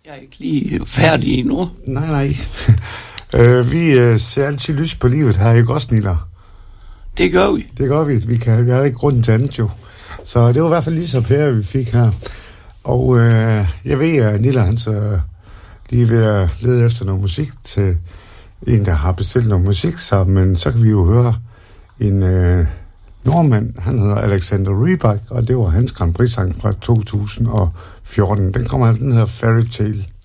Jeg er ikke lige færdig endnu. Nej. Vi ser altid lys på livet her, ikke også, Nilla? Det gør vi. Det gør vi. Vi har ikke grunden til andet, jo. Så det var i hvert fald lige så pære, vi fik her. Og jeg ved, at Nilla, han så lige ved at lede efter noget musik til en, der har bestilt noget musik, men så kan vi jo høre en nordmand, han hedder Alexander Rybak, og det var hans Grand Prix-sang fra 2014. Den hedder Fairy Tale.